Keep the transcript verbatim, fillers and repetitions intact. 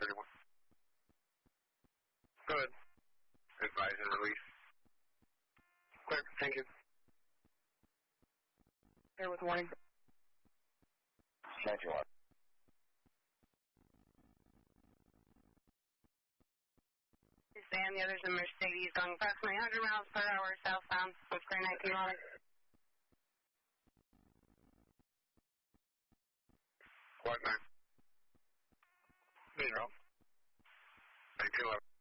thirty-one. Go ahead. Advise and release. Clear. Thank you. Clear with warning. Thank you. This van, the other's a Mercedes going approximately one hundred miles per hour southbound with clear nineteen eleven. What nine? Zero. nineteen eleven.